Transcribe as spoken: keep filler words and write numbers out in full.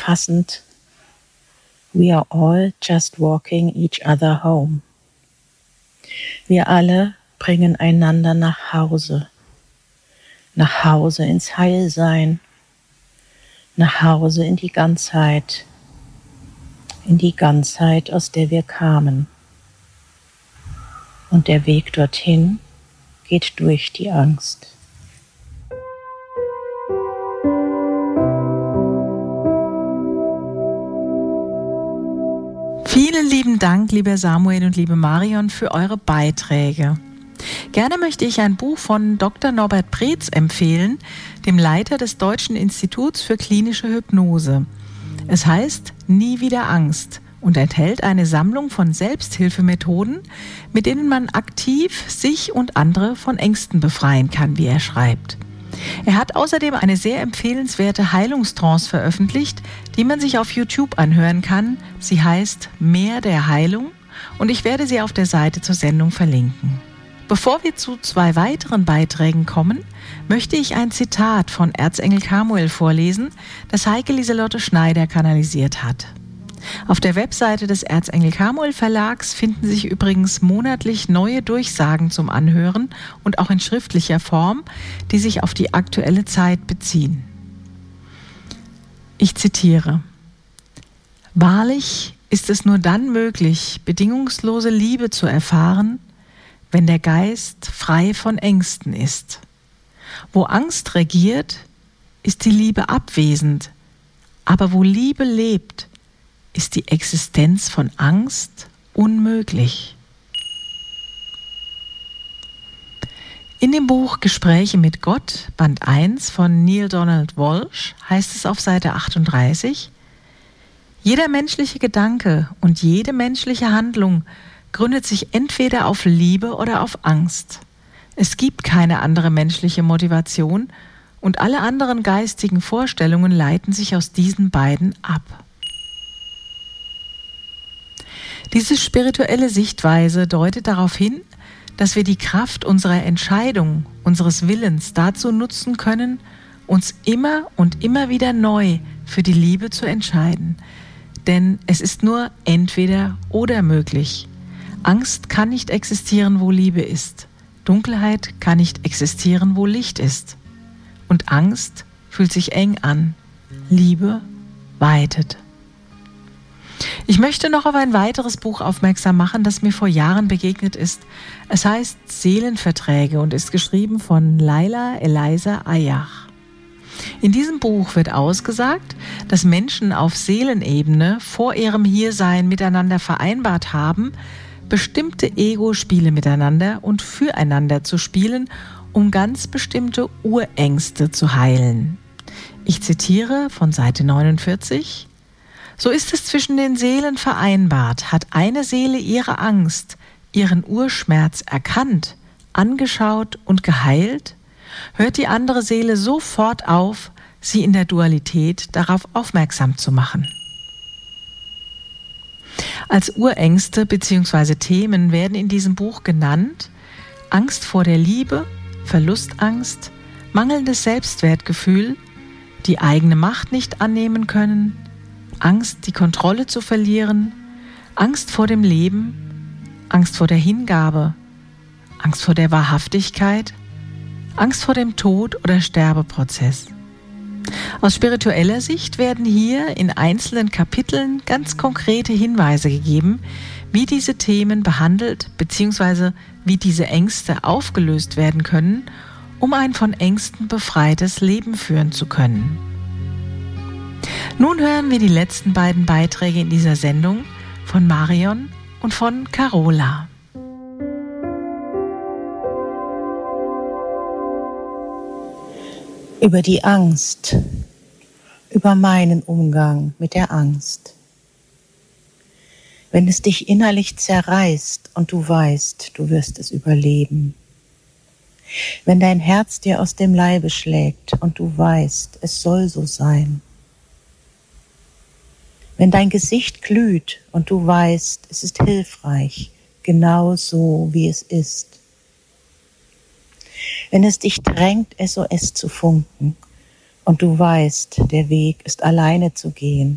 passend: We are all just walking each other home. Wir alle bringen einander nach Hause, nach Hause ins Heilsein, nach Hause in die Ganzheit, in die Ganzheit, aus der wir kamen. Und der Weg dorthin geht durch die Angst. Vielen lieben Dank, lieber Samuel und liebe Marion, für eure Beiträge. Gerne möchte ich ein Buch von Doktor Norbert Preetz empfehlen, dem Leiter des Deutschen Instituts für klinische Hypnose. Es heißt Nie wieder Angst und enthält eine Sammlung von Selbsthilfemethoden, mit denen man aktiv sich und andere von Ängsten befreien kann, wie er schreibt. Er hat außerdem eine sehr empfehlenswerte Heilungstrance veröffentlicht, die man sich auf YouTube anhören kann. Sie heißt Meer der Heilung und ich werde sie auf der Seite zur Sendung verlinken. Bevor wir zu zwei weiteren Beiträgen kommen, möchte ich ein Zitat von Erzengel Chamuel vorlesen, das Heike Lieselotte Schneider kanalisiert hat. Auf der Webseite des Erzengel Chamuel Verlags finden sich übrigens monatlich neue Durchsagen zum Anhören und auch in schriftlicher Form, die sich auf die aktuelle Zeit beziehen. Ich zitiere: Wahrlich ist es nur dann möglich, bedingungslose Liebe zu erfahren, wenn der Geist frei von Ängsten ist. Wo Angst regiert, ist die Liebe abwesend, aber wo Liebe lebt, ist die Existenz von Angst unmöglich. In dem Buch Gespräche mit Gott, Band eins von Neale Donald Walsch, heißt es auf Seite achtunddreißig: Jeder menschliche Gedanke und jede menschliche Handlung gründet sich entweder auf Liebe oder auf Angst. Es gibt keine andere menschliche Motivation und alle anderen geistigen Vorstellungen leiten sich aus diesen beiden ab. Diese spirituelle Sichtweise deutet darauf hin, dass wir die Kraft unserer Entscheidung, unseres Willens dazu nutzen können, uns immer und immer wieder neu für die Liebe zu entscheiden. Denn es ist nur entweder oder möglich. Angst kann nicht existieren, wo Liebe ist. Dunkelheit kann nicht existieren, wo Licht ist. Und Angst fühlt sich eng an. Liebe weitet. Ich möchte noch auf ein weiteres Buch aufmerksam machen, das mir vor Jahren begegnet ist. Es heißt Seelenverträge und ist geschrieben von Laila Eliza Ayach. In diesem Buch wird ausgesagt, dass Menschen auf Seelenebene vor ihrem Hiersein miteinander vereinbart haben, bestimmte Ego-Spiele miteinander und füreinander zu spielen, um ganz bestimmte Urängste zu heilen. Ich zitiere von Seite neunundvierzig: So ist es zwischen den Seelen vereinbart, hat eine Seele ihre Angst, ihren Urschmerz erkannt, angeschaut und geheilt, hört die andere Seele sofort auf, sie in der Dualität darauf aufmerksam zu machen. Als Urängste bzw. Themen werden in diesem Buch genannt Angst vor der Liebe, Verlustangst, mangelndes Selbstwertgefühl, die eigene Macht nicht annehmen können, Angst, die Kontrolle zu verlieren, Angst vor dem Leben, Angst vor der Hingabe, Angst vor der Wahrhaftigkeit, Angst vor dem Tod oder Sterbeprozess. Aus spiritueller Sicht werden hier in einzelnen Kapiteln ganz konkrete Hinweise gegeben, wie diese Themen behandelt bzw. wie diese Ängste aufgelöst werden können, um ein von Ängsten befreites Leben führen zu können. Nun hören wir die letzten beiden Beiträge in dieser Sendung von Marion und von Carola. Über die Angst, über meinen Umgang mit der Angst. Wenn es dich innerlich zerreißt und du weißt, du wirst es überleben. Wenn dein Herz dir aus dem Leibe schlägt und du weißt, es soll so sein. Wenn dein Gesicht glüht und du weißt, es ist hilfreich, genau so wie es ist. Wenn es dich drängt, S O S zu funken und du weißt, der Weg ist alleine zu gehen.